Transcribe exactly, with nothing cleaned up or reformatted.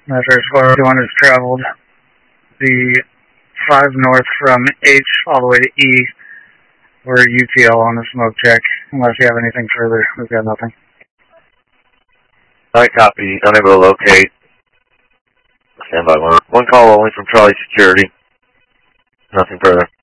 That's as far as one has traveled. The five north from H all the way to E. We're U T L on the smoke check. Unless you have anything further, we've got nothing. I copy. Unable to locate. Stand by one. One call only from Charlie Security. Nothing further.